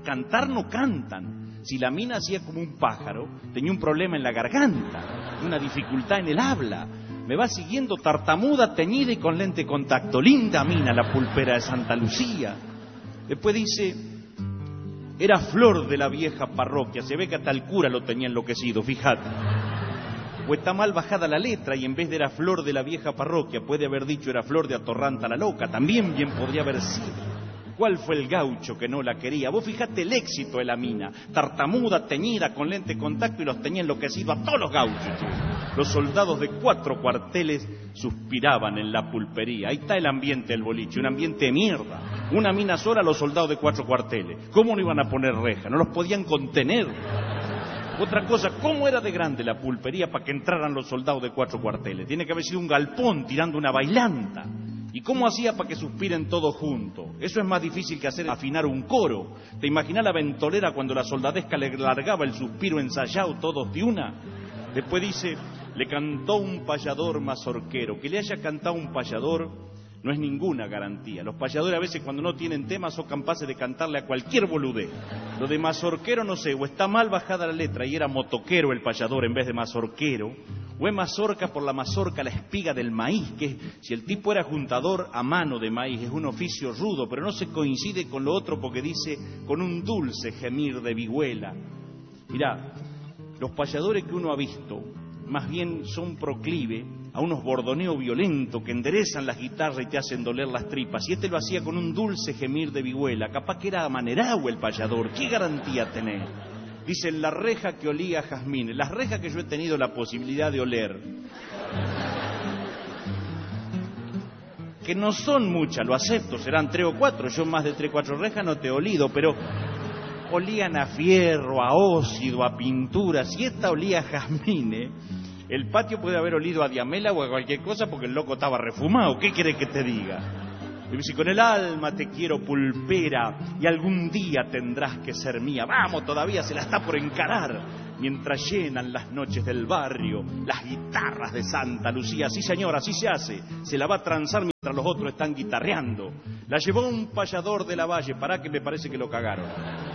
Speaker 10: cantar no cantan. Si la mina hacía como un pájaro, tenía un problema en la garganta, una dificultad en el habla. Me va siguiendo, tartamuda, teñida y con lente de contacto. Linda mina la pulpera de Santa Lucía. Después dice, era flor de la vieja parroquia. Se ve que hasta el cura lo tenía enloquecido, fíjate. O está mal bajada la letra y en vez de era flor de la vieja parroquia, puede haber dicho era flor de Atorranta la loca. También bien podría haber sido. ¿Cuál fue el gaucho que no la quería? Vos fijate el éxito de la mina. Tartamuda, teñida, con lente de contacto y los tenía enloquecido a todos los gauchos. Los soldados de cuatro cuarteles suspiraban en la pulpería. Ahí está el ambiente del boliche, un ambiente de mierda. Una mina sola, los soldados de cuatro cuarteles. ¿Cómo no iban a poner reja? No los podían contener. Otra cosa, ¿cómo era de grande la pulpería para que entraran los soldados de cuatro cuarteles? Tiene que haber sido un galpón tirando una bailanta. ¿Y cómo hacía para que suspiren todos juntos? Eso es más difícil que hacer afinar un coro. ¿Te imaginas la ventolera cuando la soldadesca le largaba el suspiro ensayado todos de una? Después dice, le cantó un payador mazorquero. Que le haya cantado un payador no es ninguna garantía. Los payadores a veces cuando no tienen temas son capaces de cantarle a cualquier boludez. Lo de mazorquero no sé, o está mal bajada la letra y era motoquero el payador en vez de mazorquero, o es mazorca por la mazorca, la espiga del maíz, que si el tipo era juntador a mano de maíz, es un oficio rudo, pero no se coincide con lo otro porque dice con un dulce gemir de vihuela. Mirá, los payadores que uno ha visto, más bien son proclive a unos bordoneos violentos que enderezan las guitarras y te hacen doler las tripas. Y este lo hacía con un dulce gemir de vihuela. Capaz que era amanerado el payador. ¿Qué garantía tenés? Dicen la reja que olía a jazmín. Las rejas que yo he tenido la posibilidad de oler, que no son muchas, lo acepto, serán tres o cuatro. Yo más de tres o cuatro rejas no te he olido, pero olían a fierro, a óxido, a pintura. Si esta olía a jazmín, ¿eh? El patio puede haber olido a diamela o a cualquier cosa porque el loco estaba refumado. ¿Qué quiere que te diga? Y dice, con el alma te quiero pulpera y algún día tendrás que ser mía. Vamos, todavía se la está por encarar. Mientras llenan las noches del barrio las guitarras de Santa Lucía. Sí, señor, así se hace. Se la va a transar mientras los otros están guitarreando. La llevó un payador de la Valle. Pará que me parece que lo cagaron.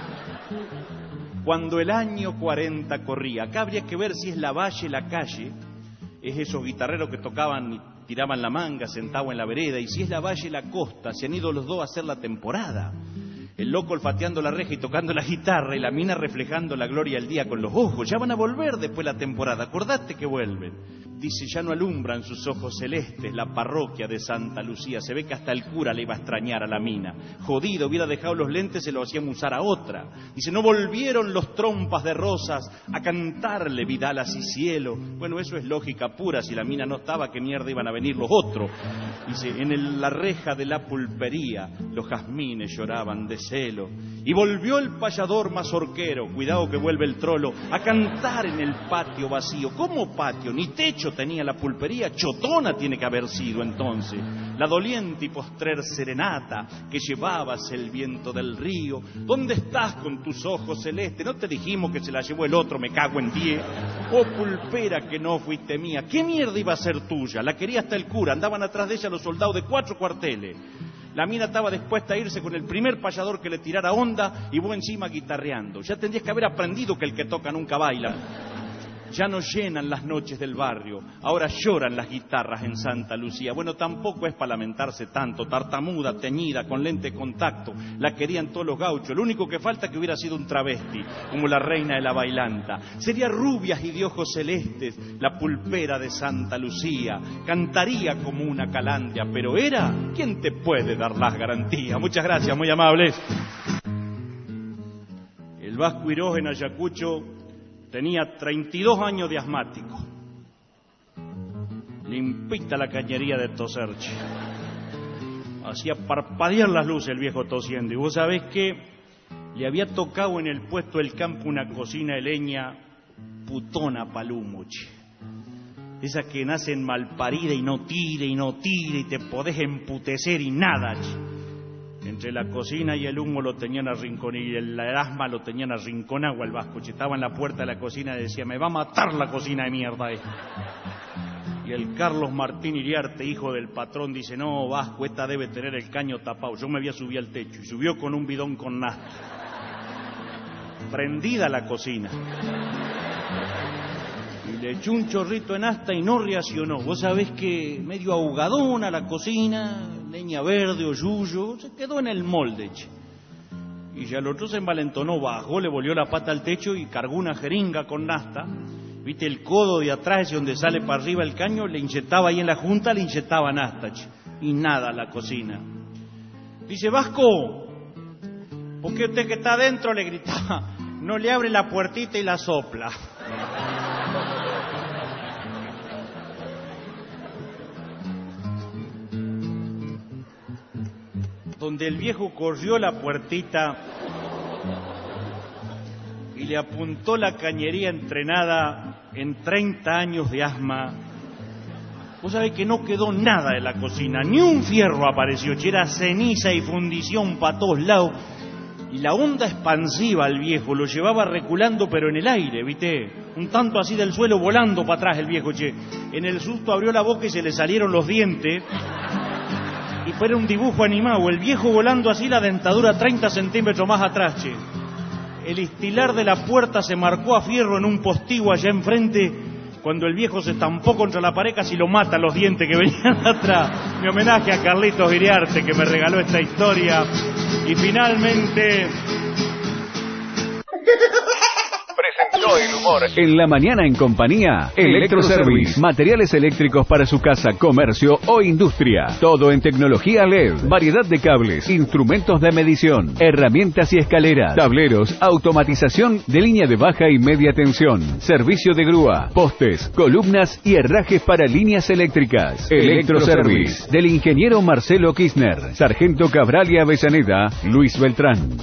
Speaker 10: Cuando el año cuarenta corría, acá habría que ver si es la Valle, la calle, es esos guitarreros que tocaban y tiraban la manga sentados en la vereda, y si es la Valle, la costa, se han ido los dos a hacer la temporada. El loco olfateando la reja y tocando la guitarra y la mina reflejando la gloria del día con los ojos. Ya van a volver después la temporada, acordate que vuelven. Dice, ya no alumbran sus ojos celestes la parroquia de Santa Lucía. Se ve que hasta el cura le iba a extrañar a la mina. Jodido, hubiera dejado los lentes, se lo hacían usar a otra. Dice, no volvieron los trompas de rosas a cantarle vidalas y cielo. Bueno, eso es lógica pura. Si la mina no estaba, ¿qué mierda iban a venir los otros? Dice, en el, la reja de la pulpería los jazmines lloraban de celo. Y volvió el payador mazorquero, cuidado que vuelve el trolo, a cantar en el patio vacío. ¿Cómo patio? Ni techo tenía la pulpería, chotona tiene que haber sido entonces. La doliente y postrer serenata que llevabas el viento del río. ¿Dónde estás con tus ojos celestes? ¿No te dijimos que se la llevó el otro? Me cago en diez. Oh pulpera que no fuiste mía, ¿qué mierda iba a ser tuya? La quería hasta el cura, andaban atrás de ella los soldados de cuatro cuarteles. La mina estaba dispuesta a irse con el primer payador que le tirara onda y vos encima guitarreando. Ya tendrías que haber aprendido que el que toca nunca baila. Ya no llenan las noches del barrio, ahora lloran las guitarras en Santa Lucía. Bueno, tampoco es para lamentarse tanto, tartamuda, teñida, con lente de contacto, la querían todos los gauchos. Lo único que falta es que hubiera sido un travesti, como la reina de la bailanta. Sería rubias y de ojos celestes, la pulpera de Santa Lucía. Cantaría como una calandria, pero era, ¿quién te puede dar las garantías? Muchas gracias, muy amables. El Vasco Iroz en Ayacucho tenía treinta y dos años de asmático. Limpita la cañería de toserche. Hacía parpadear las luces el viejo tosiendo. Y vos sabés que le había tocado en el puesto del campo una cocina de leña putona palumuche. Esa que nacen malparida y no tire y no tire y te podés emputecer y nada. Entre la cocina y el humo lo tenían arrinconado y el asma lo tenían arrinconado al Vasco. Estaba en la puerta de la cocina y decía, me va a matar la cocina de mierda esta. Y el Carlos Martín Iriarte, hijo del patrón, dice, no, Vasco, esta debe tener el caño tapado. Yo me había subido al techo y subió con un bidón con nafta. prendida la cocina. Y le echó un chorrito en asta y no reaccionó. Vos sabés que medio ahogadona la cocina, leña verde o yuyo, se quedó en el molde, che. Y ya el otro se envalentonó, bajó, le volvió la pata al techo y cargó una jeringa con nafta. Viste el codo de atrás, ese donde sale para arriba el caño, le inyectaba ahí en la junta, le inyectaba nafta, che. Y nada la cocina. Dice, Vasco, ¿por qué usted que está adentro? Le gritaba, no le abre la puertita y la sopla. Donde el viejo corrió la puertita y le apuntó la cañería entrenada en treinta años de asma. Vos sabés que no quedó nada en la cocina, ni un fierro apareció, che, era ceniza y fundición para todos lados. Y la onda expansiva al viejo lo llevaba reculando, pero en el aire, ¿viste? Un tanto así del suelo, volando para atrás el viejo, che. En el susto abrió la boca y se le salieron los dientes. Y fue un dibujo animado, el viejo volando así, la dentadura treinta centímetros más atrás, che. El estilar de la puerta se marcó a fierro en un postigo allá enfrente. Cuando el viejo se estampó contra la pared, casi lo mata los dientes que venían atrás. Mi homenaje a Carlitos Iriarte, que me regaló esta historia. Y finalmente...
Speaker 4: Presentó el humor en la mañana en compañía Electroservice, materiales eléctricos para su casa, comercio o industria. Todo en tecnología L E D, variedad de cables, instrumentos de medición, herramientas y escaleras, tableros, automatización de línea de baja y media tensión, servicio de grúa, postes, columnas y herrajes para líneas eléctricas. Electroservice, del ingeniero Marcelo Kirchner, Sargento Cabral y Avellaneda, Luis Beltrán.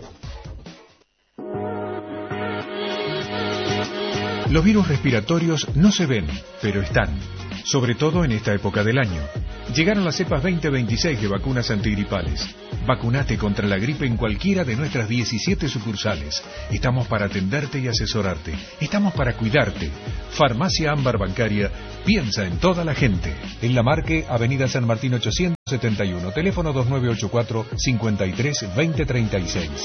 Speaker 11: Los virus respiratorios no se ven, pero están, sobre todo en esta época del año. Llegaron las cepas veinte veintiséis de vacunas antigripales. Vacunate contra la gripe en cualquiera de nuestras diecisiete sucursales. Estamos para atenderte y asesorarte. Estamos para cuidarte. Farmacia Ámbar Bancaria piensa en toda la gente. En La Marque, Avenida San Martín ochocientos setenta y uno, teléfono dos nueve ocho cuatro, cincuenta y tres, veinte treinta y seis.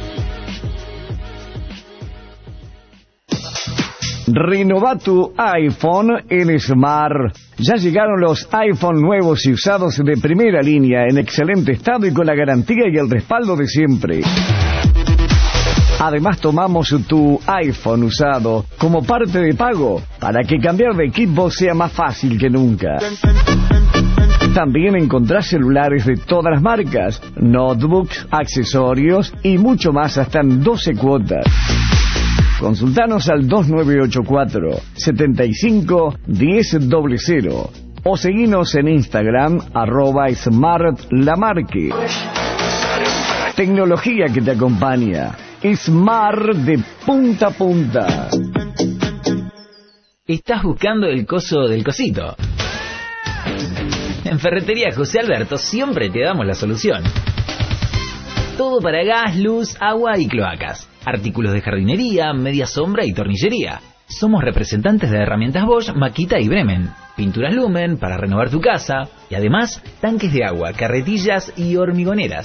Speaker 1: Renova tu iPhone en Smart. Ya llegaron los iPhone nuevos y usados de primera línea, en excelente estado y con la garantía y el respaldo de siempre. Además, tomamos tu iPhone usado como parte de pago para que cambiar de equipo sea más fácil que nunca. También encontrás celulares de todas las marcas, notebooks, accesorios y mucho más hasta en doce cuotas. Consultanos al dos nueve ocho cuatro, setenta y cinco, diez cero cero o seguinos en Instagram arroba smartlamarque. Tecnología que te acompaña. Smart de punta a punta.
Speaker 12: ¿Estás buscando el coso del cosito? En Ferretería José Alberto siempre te damos la solución. Todo para gas, luz, agua y cloacas. Artículos de jardinería, media sombra y tornillería. Somos representantes de herramientas Bosch, Makita y Bremen. Pinturas Lumen para renovar tu casa. Y además, tanques de agua, carretillas y hormigoneras.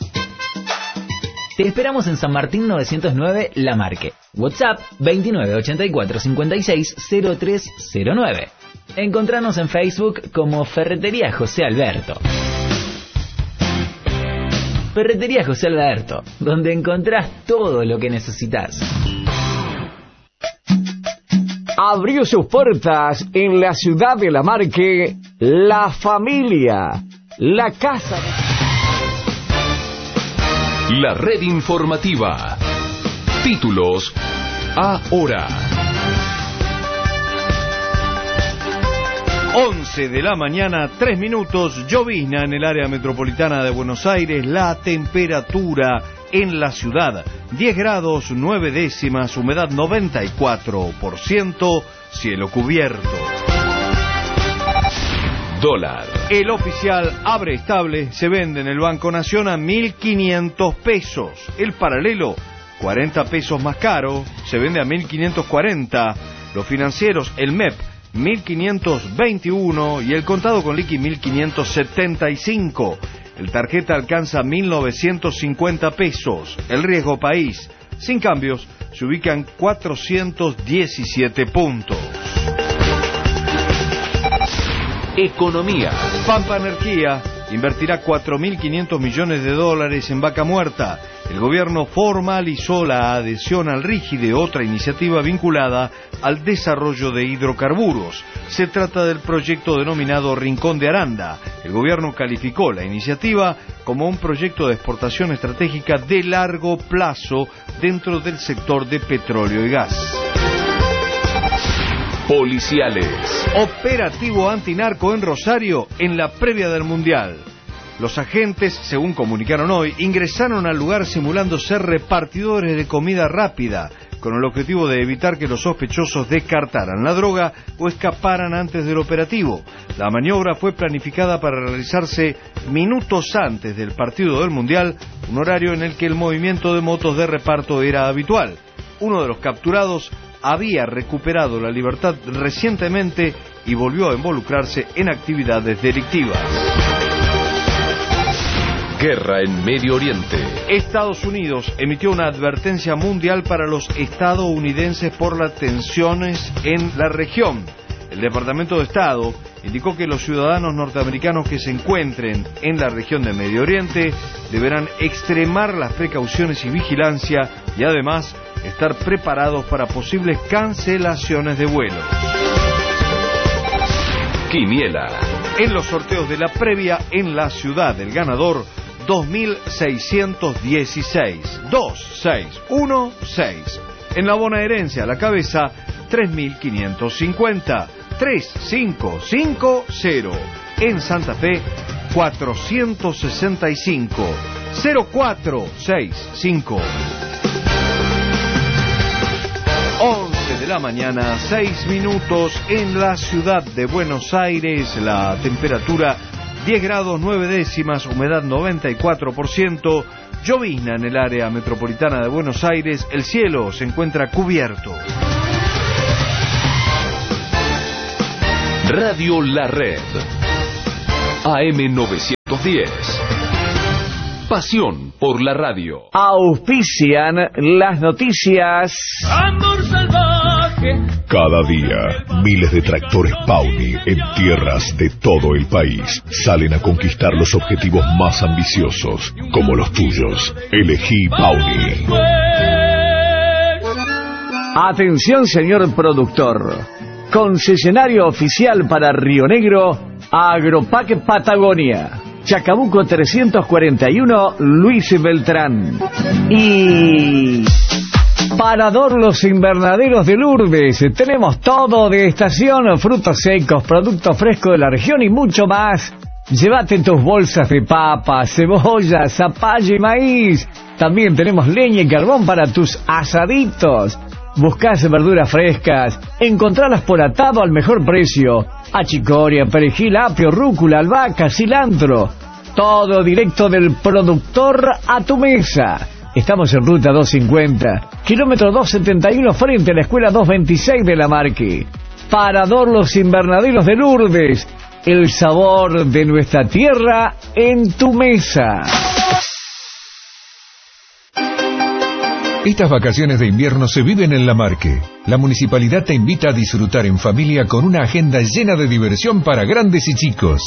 Speaker 12: Te esperamos en San Martín novecientos nueve, La Marque. WhatsApp veintinueve ochenta y cuatro cincuenta y seis cero tres cero nueve. Encontranos en Facebook como Ferretería José Alberto. Ferretería José Alberto, donde encontrás todo lo que necesitas.
Speaker 1: Abrió sus puertas en la ciudad de La Marque, La Familia, la casa.
Speaker 4: La red informativa. Títulos ahora.
Speaker 10: once de la mañana, tres minutos, llovizna en el área metropolitana de Buenos Aires, la temperatura en la ciudad, diez grados, nueve décimas, humedad noventa y cuatro por ciento, cielo cubierto.
Speaker 4: Dólar.
Speaker 10: El oficial abre estable, se vende en el Banco Nación a mil quinientos pesos, el paralelo cuarenta pesos más caro, se vende a mil quinientos cuarenta, los financieros, el M E P, mil quinientos veintiuno y el contado con liqui mil quinientos setenta y cinco. El tarjeta alcanza mil novecientos cincuenta pesos. El riesgo país
Speaker 13: Sin cambios, se ubica en cuatrocientos diecisiete puntos.
Speaker 8: Economía.
Speaker 13: Pampa Energía invertirá cuatro mil quinientos millones de dólares en Vaca Muerta. El gobierno formalizó la adhesión al RIGI, otra iniciativa vinculada al desarrollo de hidrocarburos. Se trata del proyecto denominado Rincón de Aranda. El gobierno calificó la iniciativa como un proyecto de exportación estratégica de largo plazo dentro del sector de petróleo y gas.
Speaker 8: Policiales.
Speaker 13: Operativo antinarco en Rosario en la previa del Mundial. Los agentes, según comunicaron hoy, ingresaron al lugar simulando ser repartidores de comida rápida, con el objetivo de evitar que los sospechosos descartaran la droga o escaparan antes del operativo. La maniobra fue planificada para realizarse minutos antes del partido del Mundial, un horario en el que el movimiento de motos de reparto era habitual. Uno de los capturados había recuperado la libertad recientemente y volvió a involucrarse en actividades delictivas.
Speaker 8: Guerra en Medio Oriente.
Speaker 13: Estados Unidos emitió una advertencia mundial para los estadounidenses por las tensiones en la región. El Departamento de Estado indicó que los ciudadanos norteamericanos que se encuentren en la región de Medio Oriente deberán extremar las precauciones y vigilancia y además estar preparados para posibles cancelaciones de vuelos.
Speaker 8: Quiniela.
Speaker 13: En los sorteos de la previa en la ciudad, el ganador dos mil seiscientos dieciséis, dos seis uno seis. En la bonaerense a la cabeza tres mil quinientos cincuenta, tres cinco cinco cero. En Santa Fe cuatrocientos sesenta y cinco, cero cuatro seis cinco. once de la mañana, seis minutos en la ciudad de Buenos Aires. La temperatura diez grados nueve décimas, humedad noventa y cuatro por ciento, llovizna en el área metropolitana de Buenos Aires, el cielo se encuentra cubierto.
Speaker 8: Radio La Red, A M novecientos diez. Pasión por la radio.
Speaker 1: Auspician las noticias.
Speaker 14: Amor salvaje.
Speaker 8: Cada día, miles de tractores Pauni en tierras de todo el país salen a conquistar los objetivos más ambiciosos, como los tuyos. Elegí Pauni.
Speaker 1: Atención, señor productor. Concesionario oficial para Río Negro, Agropac Patagonia. Chacabuco trescientos cuarenta y uno, Luis Beltrán. Y Parador Los Invernaderos de Lourdes. Tenemos todo de estación, frutos secos, productos frescos de la región y mucho más. Llévate tus bolsas de papas, cebolla, zapallo y maíz. También tenemos leña y carbón para tus asaditos. Buscás verduras frescas, encontralas por atado al mejor precio. Achicoria, perejil, apio, rúcula, albahaca, cilantro. Todo directo del productor a tu mesa. Estamos en ruta doscientos cincuenta, kilómetro doscientos setenta y uno, frente a la escuela doscientos veintiséis de La Marque. Parador Los Invernaderos de Lourdes. El sabor de nuestra tierra en tu mesa.
Speaker 11: Estas vacaciones de invierno se viven en La Marque. La municipalidad te invita a disfrutar en familia con una agenda llena de diversión para grandes y chicos.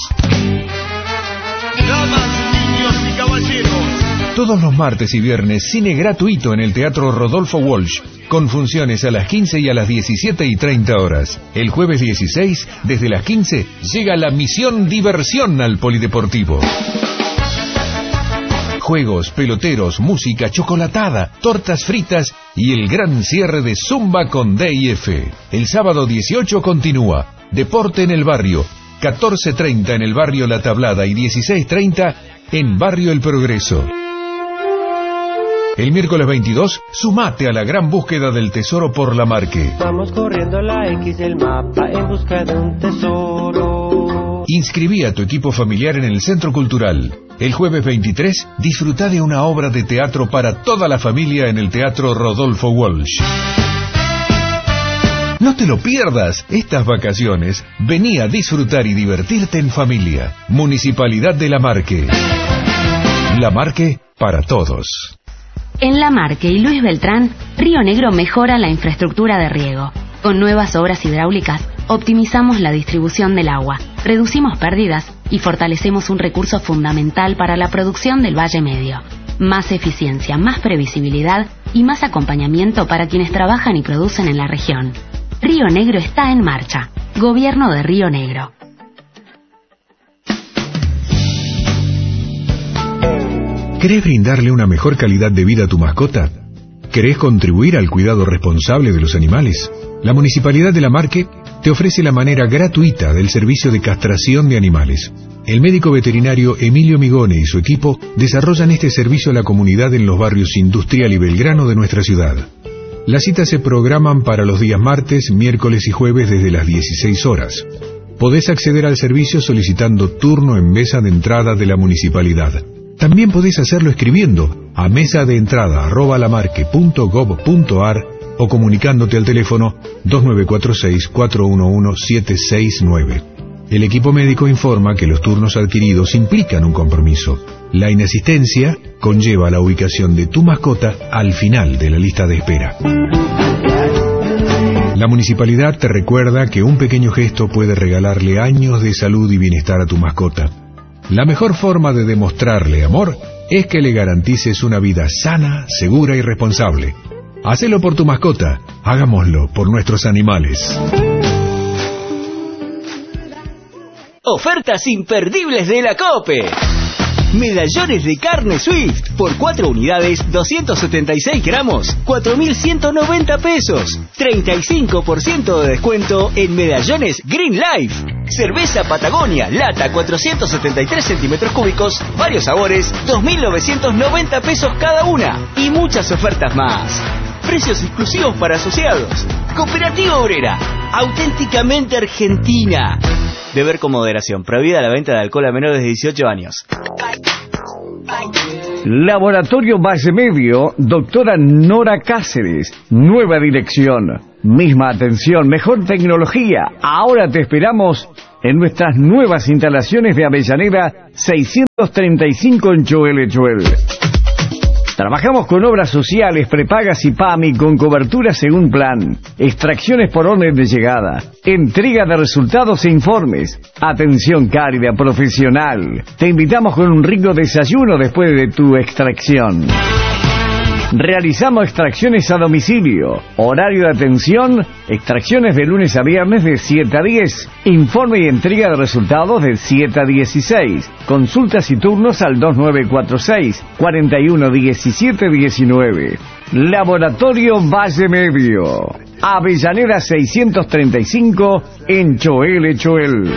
Speaker 14: Damas, niños y caballeros.
Speaker 11: Todos los martes y viernes, cine gratuito en el Teatro Rodolfo Walsh, con funciones a las quince y a las diecisiete y treinta horas. El jueves dieciséis, desde las quince, llega la Misión Diversión al Polideportivo. Juegos, peloteros, música, chocolatada, tortas fritas y el gran cierre de Zumba con D I F. El sábado dieciocho continúa Deporte en el Barrio, catorce treinta en el Barrio La Tablada y dieciséis treinta en Barrio El Progreso. El miércoles veintidós, sumate a la gran búsqueda del tesoro por La Marque.
Speaker 15: Vamos corriendo la X del mapa en busca de un tesoro.
Speaker 11: Inscribí a tu equipo familiar en el Centro Cultural. El jueves veintitrés, disfruta de una obra de teatro para toda la familia en el Teatro Rodolfo Walsh. No te lo pierdas, estas vacaciones. Vení a disfrutar y divertirte en familia. Municipalidad de La Marque. La Marque para todos.
Speaker 16: En La Marque y Luis Beltrán, Río Negro mejora la infraestructura de riego. Con nuevas obras hidráulicas, optimizamos la distribución del agua, reducimos pérdidas y fortalecemos un recurso fundamental para la producción del Valle Medio. Más eficiencia, más previsibilidad y más acompañamiento para quienes trabajan y producen en la región. Río Negro está en marcha. Gobierno de Río Negro.
Speaker 11: ¿Querés brindarle una mejor calidad de vida a tu mascota? ¿Querés contribuir al cuidado responsable de los animales? La Municipalidad de La Marque te ofrece la manera gratuita del servicio de castración de animales. El médico veterinario Emilio Migone y su equipo desarrollan este servicio a la comunidad en los barrios Industrial y Belgrano de nuestra ciudad. Las citas se programan para los días martes, miércoles y jueves desde las dieciséis horas. Podés acceder al servicio solicitando turno en mesa de entrada de la Municipalidad. También podés hacerlo escribiendo a mesa de entrada arroba lamarque punto gob punto ar o comunicándote al teléfono dos nueve cuatro seis, cuatro uno uno, siete seis nueve. El equipo médico informa que los turnos adquiridos implican un compromiso. La inasistencia conlleva la ubicación de tu mascota al final de la lista de espera. La municipalidad te recuerda que un pequeño gesto puede regalarle años de salud y bienestar a tu mascota. La mejor forma de demostrarle amor es que le garantices una vida sana, segura y responsable. Hacelo por tu mascota, hagámoslo por nuestros animales.
Speaker 17: Ofertas imperdibles de la COPE. Medallones de carne Swift por cuatro unidades, doscientos setenta y seis gramos, cuatro mil ciento noventa pesos. treinta y cinco por ciento de descuento en medallones Green Life. Cerveza Patagonia, lata, cuatrocientos setenta y tres centímetros cúbicos, varios sabores, dos mil novecientos noventa pesos cada una. Y muchas ofertas más. Precios exclusivos para asociados. Cooperativa Obrera, auténticamente argentina. Beber con moderación. Prohibida la venta de alcohol a menores de dieciocho años.
Speaker 1: Laboratorio Valle Medio, doctora Nora Cáceres. Nueva dirección, misma atención, mejor tecnología. Ahora te esperamos en nuestras nuevas instalaciones de Avellaneda seiscientos treinta y cinco en Choel Choel. Trabajamos con obras sociales, prepagas y PAMI con cobertura según plan, extracciones por orden de llegada, entrega de resultados e informes, atención cálida, profesional. Te invitamos con un rico desayuno después de tu extracción. Realizamos extracciones a domicilio. Horario de atención, extracciones de lunes a viernes de siete a diez. Informe y entrega de resultados de siete a dieciséis. Consultas y turnos al dos nueve cuatro seis, cuatro uno uno siete uno nueve. Laboratorio Valle Medio. Avellaneda seiscientos treinta y cinco en Choel Choel.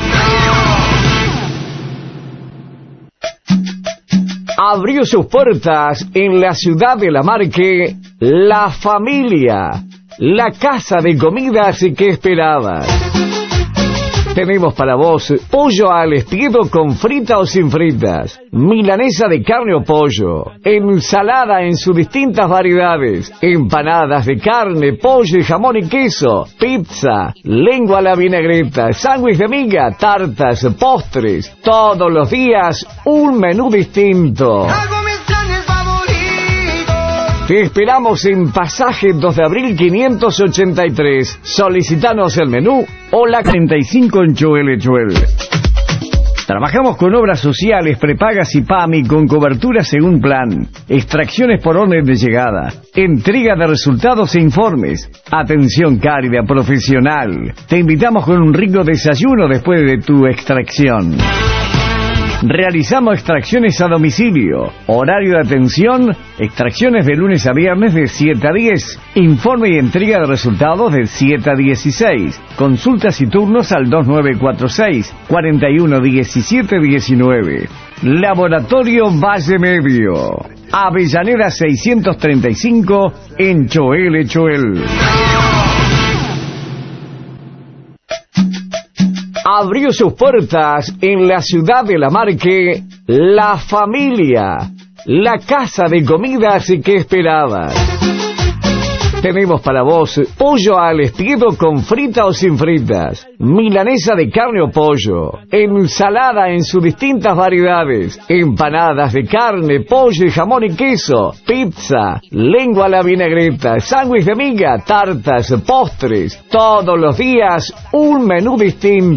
Speaker 1: Abrió sus puertas en la ciudad de La Marque, La Familia, la casa de comidas que esperabas. Tenemos para vos pollo al estilo con frita o sin fritas, milanesa de carne o pollo, ensalada en sus distintas variedades, empanadas de carne, pollo y jamón y queso, pizza, lengua a la vinagreta, sándwich de miga, tartas, postres. Todos los días un menú distinto. Te esperamos en Pasaje dos de abril quinientos ochenta y tres. Solicitanos el menú o la treinta y cinco en Choel Choel. Trabajamos con obras sociales, prepagas y PAMI con cobertura según plan, extracciones por orden de llegada, entrega de resultados e informes, atención cálida, profesional. Te invitamos con un rico desayuno después de tu extracción. Realizamos extracciones a domicilio. Horario de atención, extracciones de lunes a viernes de siete a diez. Informe y entrega de resultados de siete a dieciséis. Consultas y turnos al dos nueve cuatro seis, cuatro uno uno siete uno nueve. Laboratorio Valle Medio. Avellaneda seiscientos treinta y cinco en Choel Choel. Abrió sus puertas en la ciudad de La Marque, La Familia, la casa de comidas que esperabas. Tenemos para vos pollo al estilo con frita o sin fritas, milanesa de carne o pollo, ensalada en sus distintas variedades, empanadas de carne, pollo y jamón y queso, pizza, lengua a la vinagreta, sándwich de miga, tartas, postres. Todos los días un menú distinto.